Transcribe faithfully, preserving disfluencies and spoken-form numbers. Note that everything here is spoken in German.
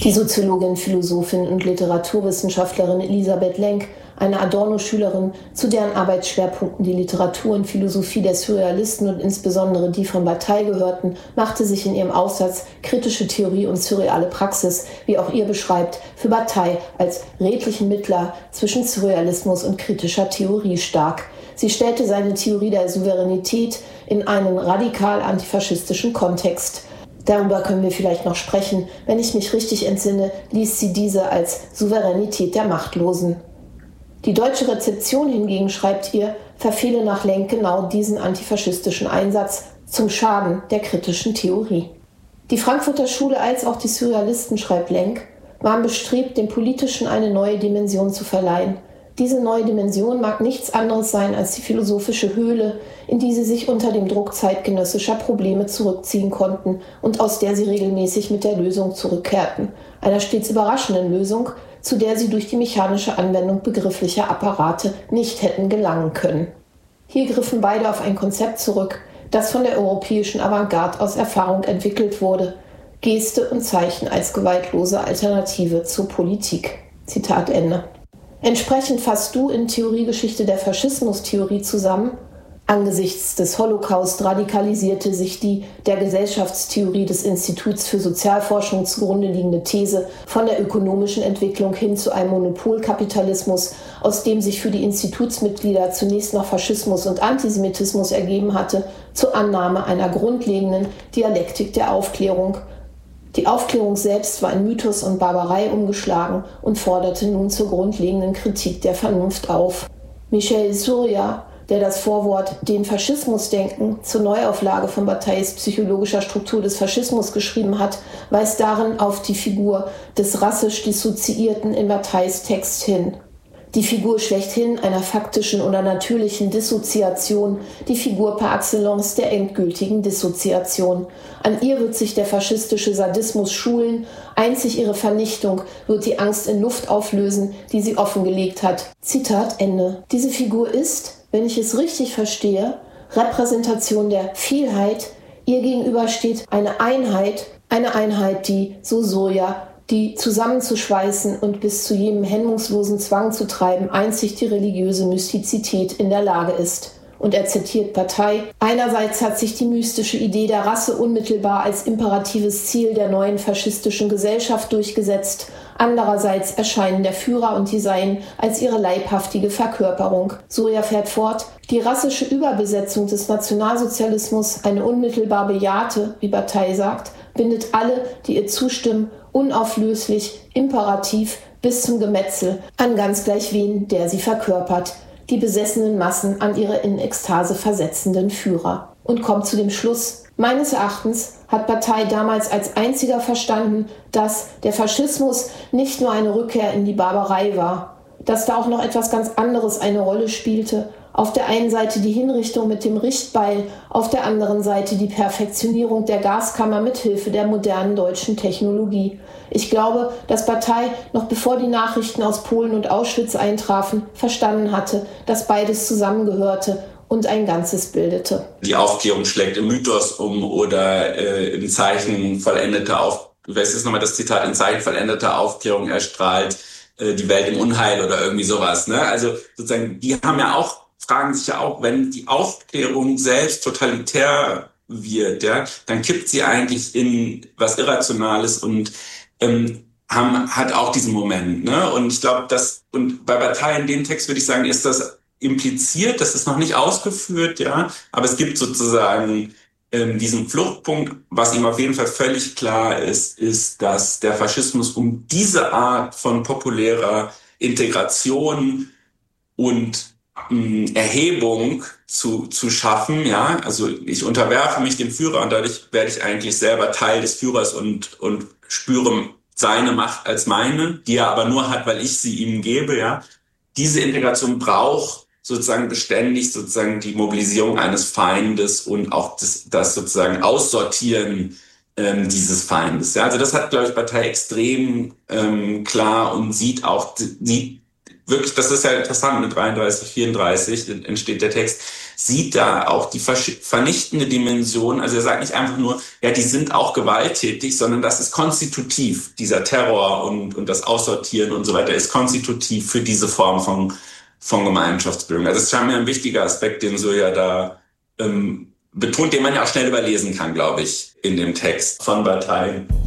Die Soziologin, Philosophin und Literaturwissenschaftlerin Elisabeth Lenk, eine Adorno-Schülerin, zu deren Arbeitsschwerpunkten die Literatur und Philosophie der Surrealisten und insbesondere die von Bataille gehörten, machte sich in ihrem Aufsatz Kritische Theorie und surreale Praxis, wie auch ihr beschreibt, für Bataille als redlichen Mittler zwischen Surrealismus und kritischer Theorie stark. Sie stellte seine Theorie der Souveränität in einen radikal antifaschistischen Kontext. Darüber können wir vielleicht noch sprechen. Wenn ich mich richtig entsinne, liest sie diese als Souveränität der Machtlosen. Die deutsche Rezeption hingegen, schreibt ihr, verfehle nach Lenk genau diesen antifaschistischen Einsatz zum Schaden der kritischen Theorie. Die Frankfurter Schule als auch die Surrealisten, schreibt Lenk, waren bestrebt, dem Politischen eine neue Dimension zu verleihen. Diese neue Dimension mag nichts anderes sein als die philosophische Höhle, in die sie sich unter dem Druck zeitgenössischer Probleme zurückziehen konnten und aus der sie regelmäßig mit der Lösung zurückkehrten, einer stets überraschenden Lösung, zu der sie durch die mechanische Anwendung begrifflicher Apparate nicht hätten gelangen können. Hier griffen beide auf ein Konzept zurück, das von der europäischen Avantgarde aus Erfahrung entwickelt wurde, Geste und Zeichen als gewaltlose Alternative zur Politik. Zitat Ende. Entsprechend fasst du in Theoriegeschichte der Faschismustheorie zusammen: Angesichts des Holocaust radikalisierte sich die der Gesellschaftstheorie des Instituts für Sozialforschung zugrunde liegende These von der ökonomischen Entwicklung hin zu einem Monopolkapitalismus, aus dem sich für die Institutsmitglieder zunächst noch Faschismus und Antisemitismus ergeben hatte, zur Annahme einer grundlegenden Dialektik der Aufklärung. Die Aufklärung selbst war in Mythos und Barbarei umgeschlagen und forderte nun zur grundlegenden Kritik der Vernunft auf. Michel Surya, der das Vorwort »Den Faschismus denken« zur Neuauflage von Batailles psychologischer Struktur des Faschismus geschrieben hat, weist darin auf die Figur des rassisch Dissoziierten in Batailles Text hin. Die Figur schlechthin einer faktischen oder natürlichen Dissoziation, die Figur par excellence der endgültigen Dissoziation. An ihr wird sich der faschistische Sadismus schulen, einzig ihre Vernichtung wird die Angst in Luft auflösen, die sie offengelegt hat. Zitat Ende. Diese Figur ist, wenn ich es richtig verstehe, Repräsentation der Vielheit. Ihr gegenüber steht eine Einheit, eine Einheit, die, so Surya, die zusammenzuschweißen und bis zu jenem hemmungslosen Zwang zu treiben, einzig die religiöse Mystizität in der Lage ist. Und er zitiert Bataille: Einerseits hat sich die mystische Idee der Rasse unmittelbar als imperatives Ziel der neuen faschistischen Gesellschaft durchgesetzt, andererseits erscheinen der Führer und die Seinen als ihre leibhaftige Verkörperung. Surya fährt fort: Die rassische Überbesetzung des Nationalsozialismus, eine unmittelbar bejahte, wie Bataille sagt, bindet alle, die ihr zustimmen, unauflöslich, imperativ bis zum Gemetzel, an ganz gleich wen, der sie verkörpert, die besessenen Massen an ihre in Ekstase versetzenden Führer. Und kommt zu dem Schluss: Meines Erachtens hat Bataille damals als einziger verstanden, dass der Faschismus nicht nur eine Rückkehr in die Barbarei war, dass da auch noch etwas ganz anderes eine Rolle spielte. Auf der einen Seite die Hinrichtung mit dem Richtbeil, auf der anderen Seite die Perfektionierung der Gaskammer mithilfe der modernen deutschen Technologie. Ich glaube, dass Bataille, noch bevor die Nachrichten aus Polen und Auschwitz eintrafen, verstanden hatte, dass beides zusammengehörte und ein Ganzes bildete. Die Aufklärung schlägt im Mythos um oder äh, im Zeichen vollendeter Aufklärung. Was ist nochmal das Zitat? In Zeichen vollendeter Aufklärung erstrahlt äh, die Welt im Unheil oder irgendwie sowas. Ne? Also sozusagen, die haben ja auch fragen sich ja auch, wenn die Aufklärung selbst totalitär wird, ja, dann kippt sie eigentlich in was Irrationales und ähm, haben, hat auch diesen Moment. Ne? Und ich glaube, dass, und bei Bataille in dem Text würde ich sagen, ist das impliziert, das ist noch nicht ausgeführt, ja, aber es gibt sozusagen ähm, diesen Fluchtpunkt. Was ihm auf jeden Fall völlig klar ist, ist, dass der Faschismus um diese Art von populärer Integration und Erhebung zu, zu schaffen, ja, also ich unterwerfe mich dem Führer und dadurch werde ich eigentlich selber Teil des Führers und, und spüre seine Macht als meine, die er aber nur hat, weil ich sie ihm gebe, ja. Diese Integration braucht sozusagen beständig sozusagen die Mobilisierung eines Feindes und auch das, das sozusagen Aussortieren ähm, dieses Feindes, ja. Also das hat, glaube ich, Bataille extrem ähm, klar und sieht auch, die wirklich, das ist ja interessant, mit dreiunddreißig, vierunddreißig entsteht der Text, sieht da auch die vernichtende Dimension. Also er sagt nicht einfach nur, ja, die sind auch gewalttätig, sondern das ist konstitutiv. Dieser Terror und, und das Aussortieren und so weiter ist konstitutiv für diese Form von, von Gemeinschaftsbildung. Also das ist scheinbar ein wichtiger Aspekt, den Surya da ähm, betont, den man ja auch schnell überlesen kann, glaube ich, in dem Text von Bataille.